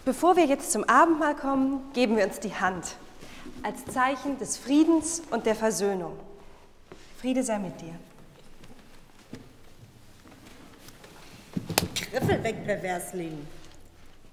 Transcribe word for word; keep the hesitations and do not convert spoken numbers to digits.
Bevor wir jetzt zum Abendmahl kommen, geben wir uns die Hand als Zeichen des Friedens und der Versöhnung. Friede sei mit dir. Griffel weg, Perversling.